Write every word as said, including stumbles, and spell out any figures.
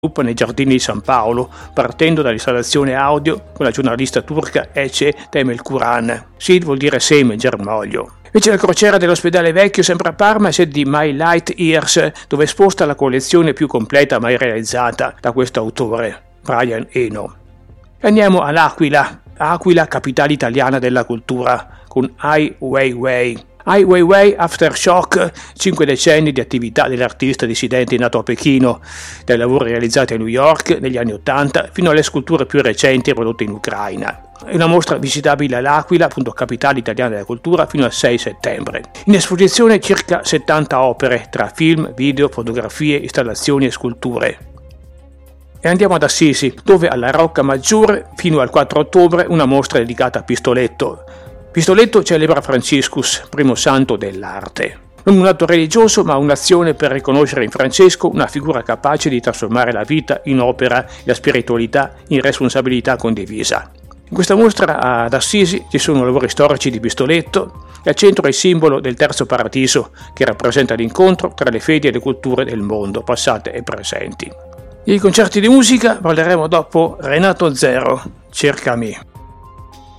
sviluppa nei giardini di San Paolo, partendo dall'installazione audio con la giornalista turca Ece Temelkuran. Sid vuol dire seme, germoglio. Invece la crociera dell'ospedale vecchio, sempre a Parma, è sede di My Light Years, dove è esposta la collezione più completa mai realizzata da questo autore, Brian Eno. Andiamo all'Aquila, Aquila, capitale italiana della cultura, con Ai Weiwei. Ai Weiwei Aftershock, cinque decenni di attività dell'artista dissidente nato a Pechino, dai lavori realizzati a New York negli anni Ottanta fino alle sculture più recenti prodotte in Ucraina. È una mostra visitabile all'Aquila, appunto capitale italiana della cultura, fino al sei settembre. In esposizione circa settanta opere, tra film, video, fotografie, installazioni e sculture. E andiamo ad Assisi, dove alla Rocca Maggiore, fino al quattro ottobre, una mostra dedicata a Pistoletto. Pistoletto celebra Franciscus, primo santo dell'arte. Non un atto religioso, ma un'azione per riconoscere in Francesco una figura capace di trasformare la vita in opera e la spiritualità in responsabilità condivisa. In questa mostra ad Assisi ci sono lavori storici di Pistoletto e al centro è il simbolo del Terzo Paradiso, che rappresenta l'incontro tra le fedi e le culture del mondo, passate e presenti. Di concerti di musica parleremo dopo Renato Zero, Cercami.